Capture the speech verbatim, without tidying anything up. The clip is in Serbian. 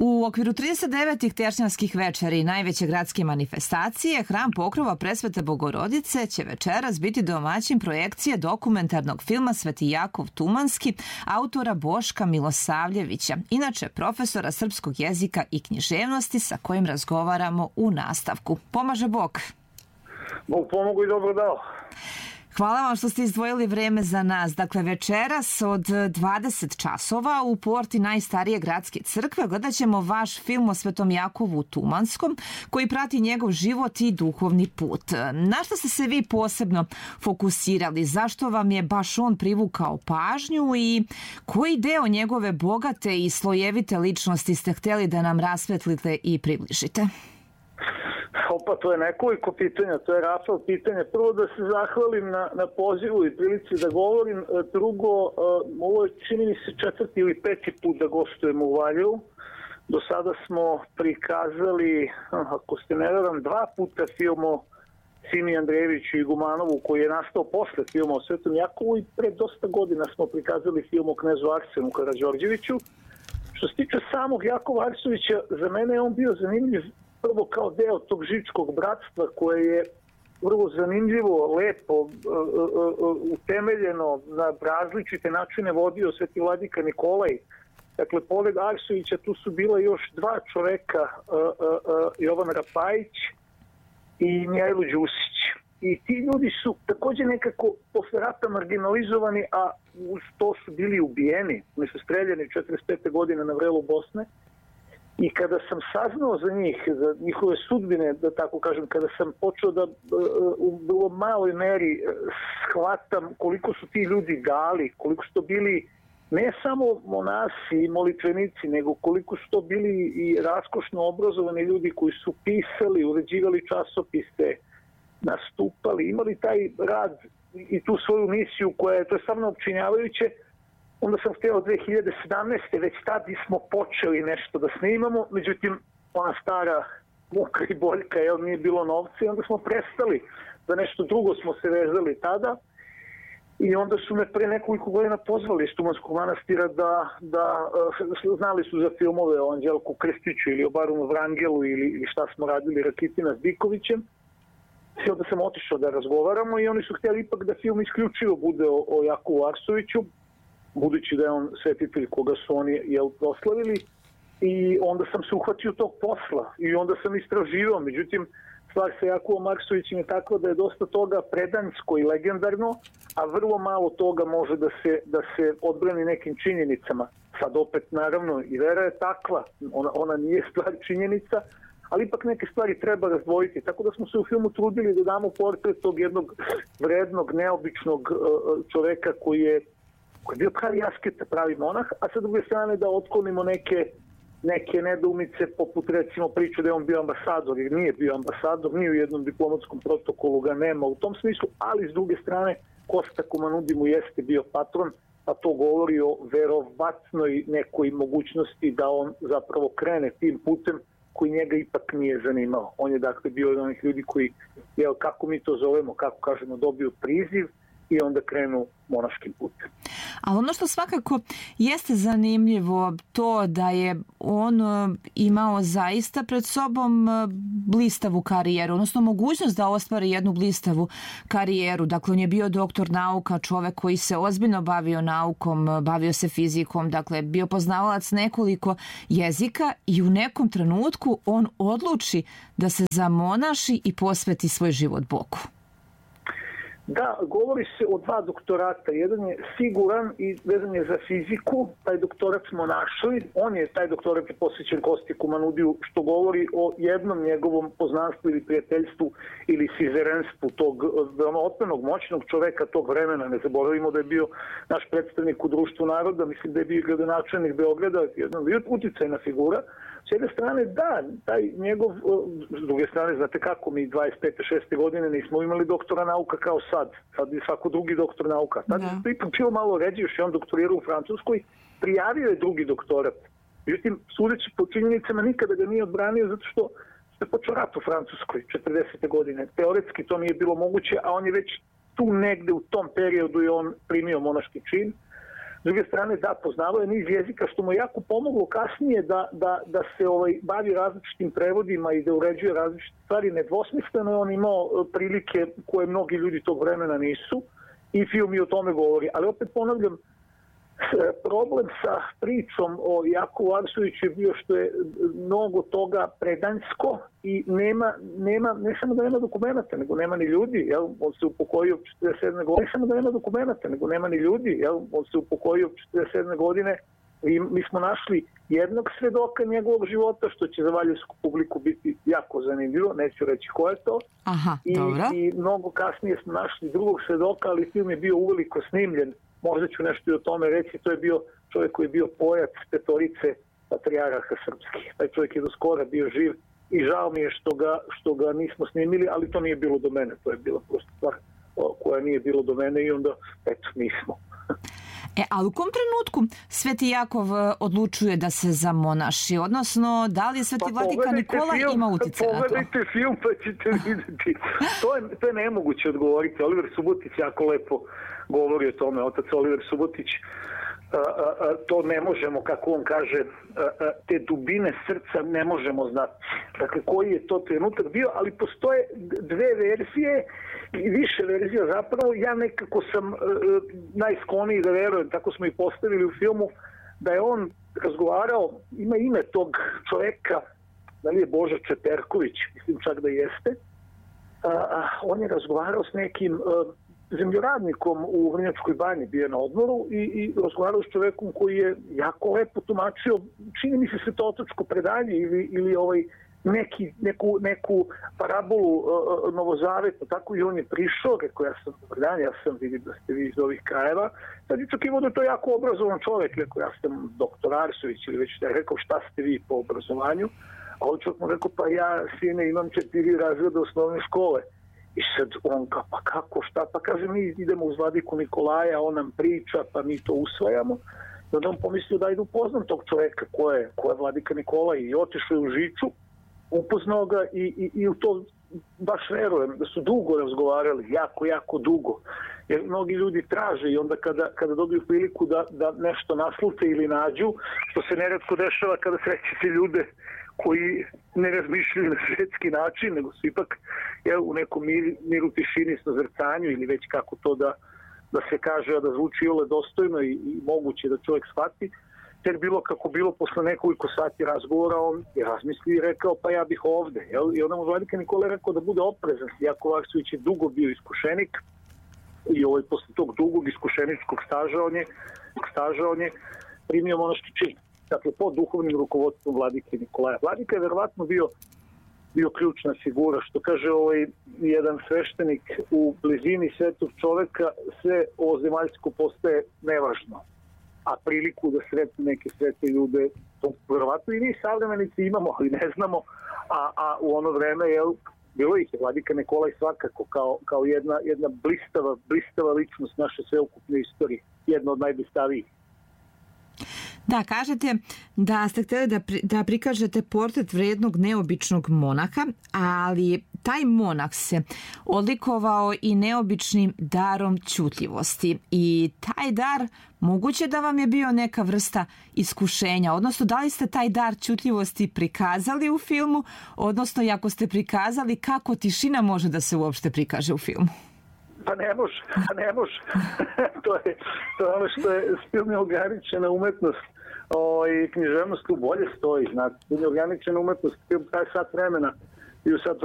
U okviru trideset devetih Tešnjavskih večeri, najveće gradske manifestacije, Hram Pokrova Presvete Bogorodice će večeras biti domaćin projekcije dokumentarnog filma Sveti Jakov Tumanski, autora Boška Milosavljevića, inače profesora srpskog jezika i književnosti sa kojim razgovaramo u nastavku. Pomaže Bog. Bog pomogu i dobro dao. Hvala vam što ste izdvojili vreme za nas. Dakle, večeras od dvadeset časova u porti najstarije gradske crkve gledat ćemo vaš film o Svetom Jakovu Tumanskom, koji prati njegov život i duhovni put. Na što ste se vi posebno fokusirali? Zašto vam je baš on privukao pažnju i koji deo njegove bogate i slojevite ličnosti ste htjeli da nam rasvetlite i približite? Opa, to je nekoliko pitanja, to je rafal pitanja. Prvo da se zahvalim na, na pozivu i prilici da govorim. Drugo, ovo je čini mi se četvrti ili peti put da gostujemo u Valjevu. Do sada smo prikazali, ako ste ne verujem, dva puta film o Simi Andrejeviću i Gumanovu, koji je nastao posle filma o Svetom Jakovu, i pre dosta godina smo prikazali film o knezu Arsenu Karađorđeviću. Što se tiče samog Jakova Arsovića, za mene je on bio zanimljiv prvo kao deo tog žičkog bratstva koje je vrlo zanimljivo, lepo, utemeljeno na različite načine vodio Sveti vladika Nikolaj. Dakle, pored Arsovića tu su bila još dva čoveka, Jovan Rapajić i Mihajlo Đusić. I ti ljudi su također nekako posle rata marginalizovani, a uz to su bili ubijeni. Oni su streljani četrdeset pete godine na vrelu Bosne. I kada sam saznao za njih, za njihove sudbine, da tako kažem, kada sam počeo da u vrlo maloj meri shvatam koliko su ti ljudi dali, koliko su to bili ne samo monasi i molitvenici, nego koliko su to bili i raskošno obrazovani ljudi koji su pisali, uređivali časopise, nastupali, imali taj rad i tu svoju misiju koja je, to je stvarno opčinjavajuće. Onda sam htio dve hiljade sedamnaeste. već tad smo počeli nešto da snimamo, međutim ona stara muka i boljka, jel, nije bilo novca i onda smo prestali, za nešto drugo smo se vezali tada i onda su me pre nekoliko godina pozvali iz Tumanskog manastira da, da znali su za filmove o Anđelku Krstiću ili o baronu Vrangelu ili, ili šta smo radili Rakitina s Bikovićem. I onda sam otišao da razgovaramo i oni su htjeli ipak da film isključivo bude o, o Jakovu Arsoviću, budući da je on svetitelj koga su oni, jel, proslavili, i onda sam se uhvatio tog posla i onda sam istraživao. Međutim, stvar sa Jakovom Arsovićem je takva da je dosta toga predanjsko i legendarno, a vrlo malo toga može da se, da se odbrani nekim činjenicama. Sad opet, naravno, i vera je takva, ona, ona nije stvar činjenica, ali ipak neke stvari treba razdvojiti. Tako da smo se u filmu trudili da damo portret tog jednog vrednog, neobičnog čoveka koji je koji je bio pravi asketa, pravi monah, a sa druge strane da otklonimo neke, neke nedoumice, poput recimo priču da je on bio ambasador, jer nije bio ambasador, ni u jednom diplomatskom protokolu ga nema u tom smislu, ali s druge strane Kosta Kumanudi mu jeste bio patron, a to govori o verovatnoj nekoj mogućnosti da on zapravo krene tim putem koji njega ipak nije zanimao. On je dakle bio od onih ljudi koji, jel, kako mi to zovemo, kako kažemo, dobio priziv i onda krenu monaškim putem. Ali ono što svakako jeste zanimljivo, to da je on imao zaista pred sobom blistavu karijeru, odnosno mogućnost da ostvari jednu blistavu karijeru. Dakle, on je bio doktor nauka, čovek koji se ozbiljno bavio naukom, bavio se fizikom, dakle, bio poznavalac nekoliko jezika i u nekom trenutku on odluči da se zamonaši i posveti svoj život Bogu. Da, govori se o dva doktorata. Jedan je siguran i vezan je za fiziku. Taj doktorat smo našli. On je, taj doktorat je posvećen Kosti Kumanudiju, što govori o jednom njegovom poznanstvu ili prijateljstvu ili sizerenstvu tog veoma otmenog, moćnog čoveka tog vremena. Ne zaboravimo da je bio naš predstavnik u Društvu naroda, mislim da je bio gradonačelnik Beograda, jedna uticajna figura. S jedne strane, da, taj njegov, s druge strane, znate kako, mi dvadeset pete šeste godine nismo imali doktora nauka kao sad. Sad je svako drugi doktor nauka. Tad je ipak bilo malo ređe, još je on doktorirao u Francuskoj, prijavio je drugi doktorat. Međutim, sudeći po činjenicama, nikada ga nije odbranio zato što se počeo rat u Francuskoj četrdesete godine. Teoretski to nije bilo moguće, a on je već tu negde u tom periodu je on primio monaški čin. S druge strane, da, poznavao je niz jezika, što mu je jako pomoglo kasnije da, da, da se ovaj, bavi različitim prevodima i da uređuje različite stvari. Nedvosmisleno je on imao prilike koje mnogi ljudi tog vremena nisu i film i o tome govori. Ali opet ponavljam, problem sa pričom o Jakovu Arsoviću je bio što je mnogo toga predanjsko i nema, nema, ne samo da nema dokumenta, nego nema ni ljudi, jel? On se upokojio četrdeset sedme godine, ne samo da nema dokumenta, nego nema ni ljudi, jel? On se upokojio četrdeset sedme godine i mi smo našli jednog svedoka njegovog života, što će za valjevsku publiku biti jako zanimljivo, neću reći ko je to. Aha, I, dobro. I mnogo kasnije smo našli drugog svedoka, ali film je bio uveliko snimljen. Možda ću nešto i o tome reći, to je bio čovjek koji je bio pojac petorice patrijaraha srpskih. Taj čovjek je do skora bio živ i žao mi je što ga, što ga nismo snimili, ali to nije bilo do mene, to je bila prosto stvar koja nije bilo do mene i onda, eto, nismo. E, ali u kom trenutku Sveti Jakov odlučuje da se zamonaši? Odnosno, da li Sveti pa, Vladika Nikola film, ima utjecaj na to? Pogledajte film pa ćete vidjeti. To je, to je nemoguće odgovoriti. Oliver Subotić jako lepo govori o tome. Otac Oliver Subotić, a, a, a, to ne možemo, kako on kaže, a, a, te dubine srca ne možemo znati. Dakle, koji je to trenutak bio, ali postoje dve verzije i više verzija zapravo. Ja nekako sam uh, najskloniji da verujem, tako smo i postavili u filmu, da je on razgovarao, ima ime tog čoveka, da li je Boža Čeperković, mislim čak da jeste, uh, uh, on je razgovarao s nekim uh, zemljoradnikom u Vrnjačkoj banji, bio je na odmoru i, i razgovarao s čovekom koji je jako lepo tumačio, čini mi se svetotočko predanje ili, ili ovaj Neki, neku, neku parabolu uh, novozavetnu, tako i on je prišao, rekao ja sam dobar ja sam vidim da ste vi iz ovih krajeva, sad je čak imao da to jako obrazovan čovjek, rekao ja sam doktor Arsović ili već da je rekao šta ste vi po obrazovanju, a on čovjek mu rekao pa ja sine imam četiri razreda osnovne škole. I sad on kao pa kako šta, pa kaže mi idemo uz vladiku Nikolaja, on nam priča pa mi to usvajamo. I onda on pomislio da idu upoznam tog čovjeka ko je, ko je vladika Nikolaj i otišao je u Žiču, upoznao ga i, i, i u to baš verujem da su dugo razgovarali, jako, jako dugo. Jer mnogi ljudi traže i onda kada, kada dobiju priliku da, da nešto naslute ili nađu, što se neretko dešava kada srećete ljude koji ne razmišljaju na svetski način, nego su ipak jel, u nekom mir, miru, tišini, sazrcanju ili već kako to da, da se kaže, da zvuči ole dostojno i, i moguće da čovjek shvati. Jer bilo kako bilo, posle nekoliko sati razgovora, on je razmislio i rekao, pa ja bih ovde. Jel? I onda mu vladika Nikola rekao da bude oprezan. Jakov Arsović je dugo bio iskušenik i ovaj, posle tog dugog iskušeničkog staža on je, staža on je primio monaški čin. Dakle, pod duhovnim rukovodstvom vladike Nikolaja. Vladika je verovatno bio, bio ključna figura, što kaže ovaj jedan sveštenik, u blizini svetog čoveka sve ovozemaljsko postaje nevažno. A priliku da sretne neke svete ljude, to verovatno i mi savremenici imamo, ali ne znamo, a, a u ono vreme je bilo ih je vladika Nikolaj svakako kao, kao jedna, jedna blistava, blistava ličnost naše sveukupne istorije, jedna od najblistavijih. Da, kažete da ste htjeli da, pri, da prikažete portret vrednog neobičnog monaha, ali taj monah se odlikovao i neobičnim darom ćutljivosti. I taj dar moguće da vam je bio neka vrsta iskušenja, odnosno da li ste taj dar ćutljivosti prikazali u filmu, odnosno ako ste prikazali, kako tišina može da se uopšte prikaže u filmu? Pa ne može, pa ne može. to, je, to je ono što je film je ograničena umetnost. O, i književnost tu bolje stoji. Znači, film je ograničena umetnost. Film traje sat vremena i u sat